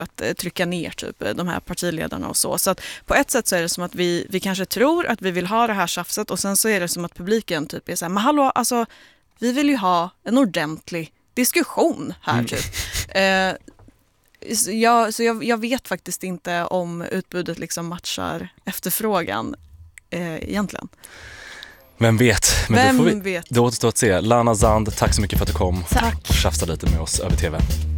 att trycka ner typ de här partiledarna och så. Så att på ett sätt så är det som att vi kanske tror att vi vill ha det här tjafset och sen så är det som att publiken typ är så här, men hallå, alltså vi vill ju ha en ordentlig diskussion här typ. Så jag vet faktiskt inte om utbudet liksom matchar efterfrågan egentligen. Vem vet? Men Vem vet? Det återstår att se. Lana Zand, tack så mycket för att du kom. Tack. Och tjafsade lite med oss över TV.